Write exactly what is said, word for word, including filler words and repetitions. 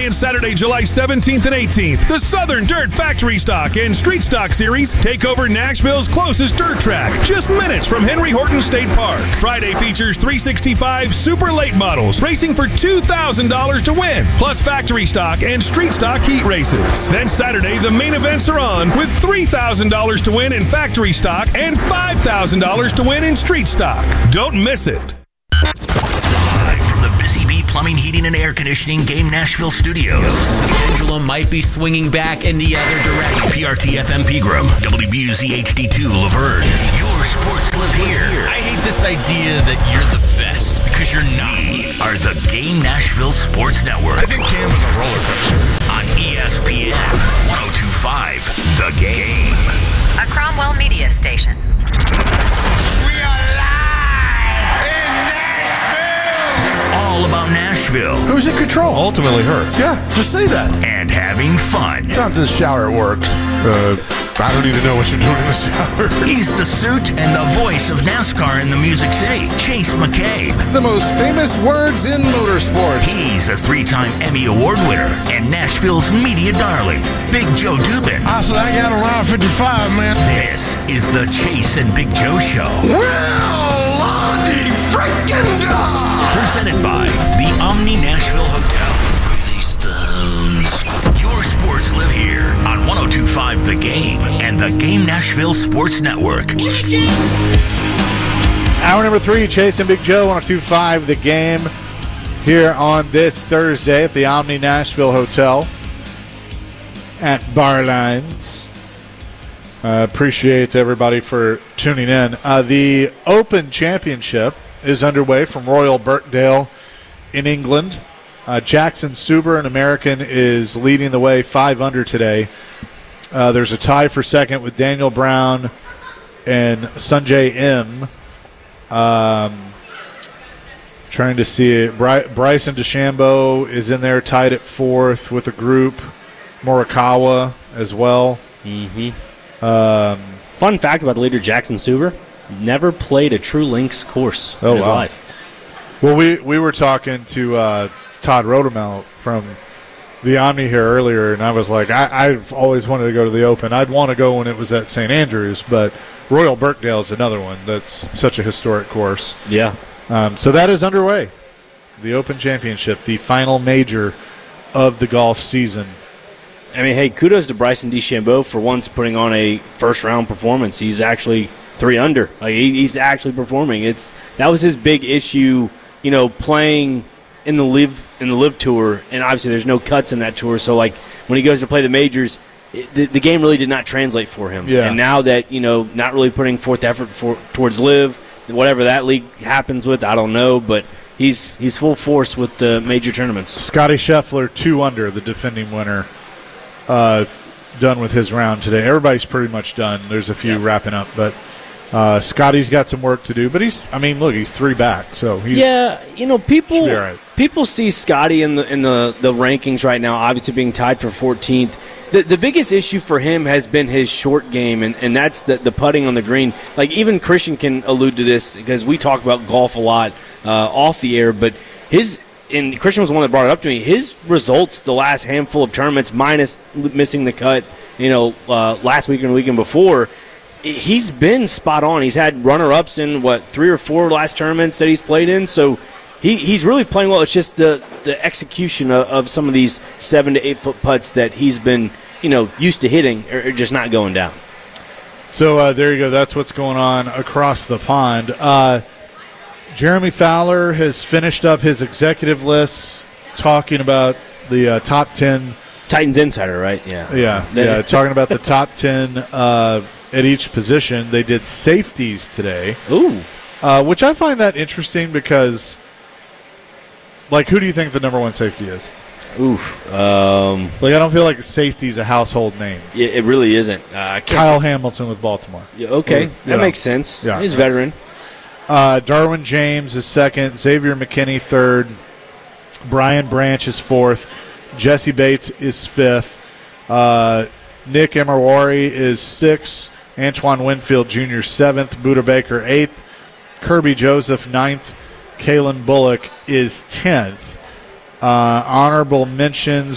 and Saturday, July seventeenth and eighteenth, the Southern Dirt Factory Stock and Street Stock Series take over Nashville's closest dirt track, just minutes from Henry Horton State Park. Friday features three sixty-five Super Late models racing for two thousand dollars to win, plus factory stock and street stock heat races. Then Saturday, the main events are on with three thousand dollars to win in factory stock and five thousand dollars to win in street stock. Don't miss it. Live from the Busy Bee Plumbing, Heating, and Air Conditioning Game Nashville Studios. The pendulum might be swinging back in the other direction. P R T F M Pegram, W B U Z H D two Laverne. Your sports live here. I hate this idea that you're the best, because you're not. We are the Game Nashville Sports Network. I think Cam was a roller coaster. On E S P N one oh two point five, The Game. A Cromwell media station. We are live in Nashville! All about Nashville. Who's in control? Ultimately her. Yeah, just say that. And having fun. Sometimes in the shower it works. Uh, I don't need to know what you're doing in the shower. He's the suit and the voice of NASCAR in the Music City, Chase McCabe. The most famous words in motorsports. He's a three-time Emmy Award winner and Nashville's media darling, Big Joe Dubin. I said I got around fifty-five, man. This is the Chase and Big Joe Show. Well, Lottie freaking dog! Presented by the Omni Nashville Hotel. Release the hounds. Your sports live here on one oh two point five The Game and the Game Nashville Sports Network. Hour number three, Chase and Big Joe, one oh two point five The Game, here on this Thursday at the Omni Nashville Hotel at Barlines. Uh, appreciate everybody for tuning in. Uh, the Open Championship is underway from Royal Birkdale in England. Uh, Jackson Suber, an American, is leading the way five under today. Uh, there's a tie for second with Daniel Brown and Sanjay M. Um, trying to see it. Bry- Bryson DeChambeau is in there tied at fourth with a group. Morikawa as well. Mm-hmm. Um, Fun fact about the leader, Jackson Suber, never played a true links course oh, in his wow. life. Well, we, we were talking to uh, Todd Rodemel from the Omni here earlier, and I was like, I, I've always wanted to go to the Open. I'd want to go when it was at Saint Andrews, but Royal Birkdale is another one that's such a historic course. Yeah. Um, so that is underway. The Open Championship, the final major of the golf season. I mean, hey, kudos to Bryson DeChambeau for once putting on a first-round performance. He's actually three under. Like he, he's actually performing. It's that was his big issue, you know, playing in the live in the live tour, and obviously there's no cuts in that tour. So like when he goes to play the majors, it, the, the game really did not translate for him. Yeah. And now that you know, not really putting forth effort for towards live, whatever that league happens with, I don't know, but he's he's full force with the major tournaments. Scotty Scheffler two under, the defending winner. Uh, done with his round today. Everybody's pretty much done. There's a few yeah. wrapping up, but uh, Scotty's got some work to do. But he's, I mean, look, he's three back, so he's yeah. You know, people should be all right. people see Scotty in the in the, the rankings right now, obviously being tied for fourteenth. The the biggest issue for him has been his short game, and, and that's the the putting on the green. Like even Christian can allude to this because we talk about golf a lot uh, off the air, but his. And Christian was the one that brought it up to me. His results the last handful of tournaments, minus missing the cut, you know, uh, last week and the weekend before, he's been spot on. He's had runner-ups in, what, three or four last tournaments that he's played in. So he, he's really playing well. It's just the, the execution of, of some of these seven to eight-foot putts that he's been, you know, used to hitting are just not going down. So uh, there you go. That's what's going on across the pond. Uh Jeremy Fowler has finished up his executive list talking about the uh, top ten. Titans Insider, right? Yeah. Yeah, yeah. Talking about the top ten uh, at each position. They did safeties today. Ooh. Uh, which I find that interesting because, like, who do you think the number one safety is? Oof. Um, like, I don't feel like safety's a household name. Yeah, it really isn't. Uh, Kyle Hamilton with Baltimore. Yeah, okay. Or, that know. makes sense. Yeah. He's a veteran. Uh, Darwin James is second. Xavier McKinney third. Brian Branch is fourth. Jesse Bates is fifth. Uh, Nick Emerwari is sixth. Antoine Winfield Junior seventh. Buda Baker eighth. Kirby Joseph ninth. Kalen Bullock is tenth. Uh, honorable mentions